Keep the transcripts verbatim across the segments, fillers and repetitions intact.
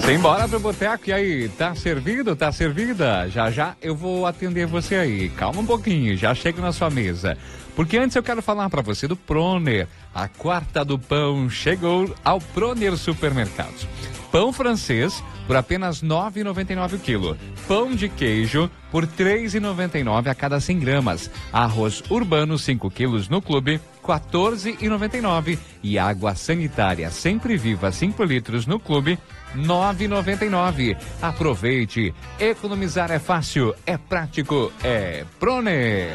Simbora pro boteco, e aí, tá servido, tá servida? Já já eu vou atender você aí, calma um pouquinho, já chego na sua mesa. Porque antes eu quero falar para você do Proner, a quarta do pão chegou ao Proner Supermercados. Pão francês por apenas nove reais e noventa e nove centavos o quilo. Pão de queijo por três reais e noventa e nove centavos a cada cem gramas. Arroz urbano cinco quilos no clube, quatorze reais e noventa e nove centavos. E água sanitária sempre viva cinco litros no clube, nove reais e noventa e nove centavos. Aproveite. Economizar é fácil, é prático, é Proner.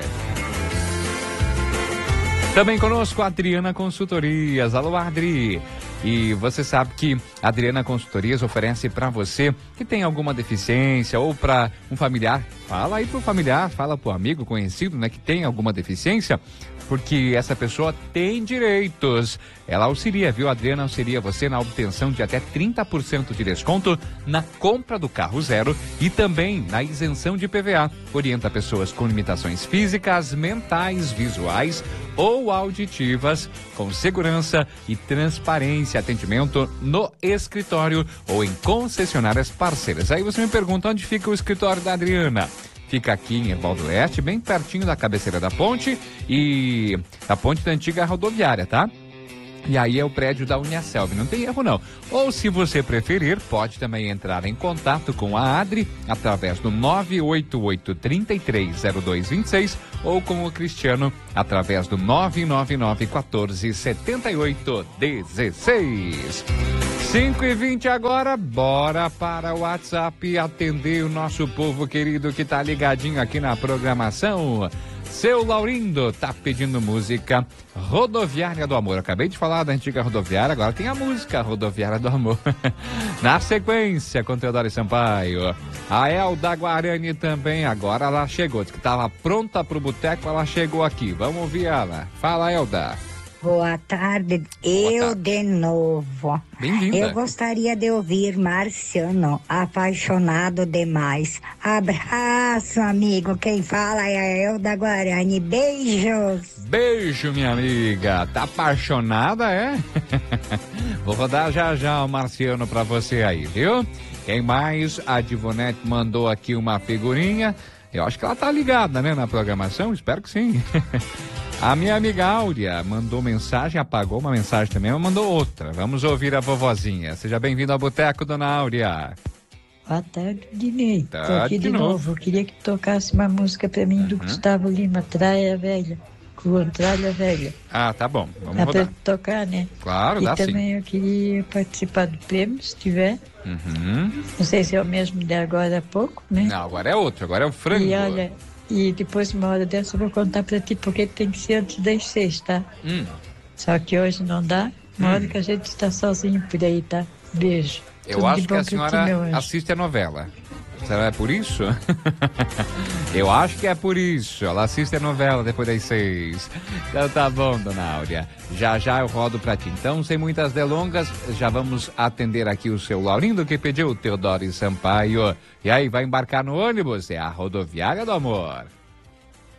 Também conosco a Adriana Consultorias. Alô, Adri. E você sabe que a Adriana Consultorias oferece para você que tem alguma deficiência ou para um familiar. Fala aí pro familiar, fala pro amigo conhecido, né, que tem alguma deficiência, porque essa pessoa tem direitos. Ela auxilia, viu? A Adriana auxilia você na obtenção de até trinta por cento de desconto na compra do carro zero e também na isenção de I P V A. Orienta pessoas com limitações físicas, mentais, visuais ou auditivas com segurança e transparência. Atendimento no escritório ou em concessionárias parceiras. Aí você me pergunta onde fica o escritório da Adriana. Fica aqui em Evaldo Leste, bem pertinho da cabeceira da ponte e da ponte da antiga rodoviária, tá? E aí é o prédio da Uniaselv, não tem erro não. Ou se você preferir, pode também entrar em contato com a Adri através do nove oito oito, três três zero dois dois seis ou com o Cristiano através do nove nove nove, um quatro, sete oito um seis. cinco e vinte agora, bora para o WhatsApp atender o nosso povo querido que tá ligadinho aqui na programação. Seu Laurindo tá pedindo música Rodoviária do Amor. Acabei de falar da antiga rodoviária, agora tem a música Rodoviária do Amor. Na sequência, com Teodoro Sampaio. A Elda Guarani também, agora ela chegou. Diz que tava pronta pro boteco, ela chegou aqui. Vamos ouvir ela. Fala, Elda. Boa tarde, eu Boa tarde. de novo. Bem-vinda. Eu gostaria de ouvir Marciano, Apaixonado Demais. Abraço, amigo. Quem fala é a Elda Guarani. Beijos. Beijo, minha amiga. Tá apaixonada, é? Vou rodar já já o Marciano pra você aí, viu? Quem mais? A Divonete mandou aqui uma figurinha. Eu acho que ela tá ligada, né, na programação. Espero que sim. A minha amiga Áurea mandou mensagem, apagou uma mensagem também, mas mandou outra. Vamos ouvir a vovozinha. Seja bem-vindo ao Boteco, dona Áurea. Boa tarde, Dinei. Tô Tarde aqui de, de novo. novo. Eu queria que tocasse uma música pra mim do Uhum. Gustavo Lima, Traia Velha. Com Tralha Velha. Ah, tá bom. Vamos Dá pra rodar. tocar, né? Claro, e dá sim. também eu queria participar do prêmio, se tiver. Uhum. Não sei se é o mesmo de agora há pouco, né? Não, agora é outro, agora é o frango. E olha, e depois uma hora dessa eu vou contar pra ti, porque tem que ser antes das seis, tá? Hum. Só que hoje não dá. Uma Hum. hora que a gente está sozinho por aí, tá? Beijo. Eu Tudo de acho que bom a pra ti, senhora meu anjo. assiste a novela. Será é por isso? Eu acho que é por isso. Ela assiste a novela depois das seis. Então tá bom, dona Áurea. Já já eu rodo pra ti. Então, sem muitas delongas, já vamos atender aqui o seu Laurindo que pediu o Teodoro Sampaio. E aí, vai embarcar no ônibus? É a Rodoviária do Amor.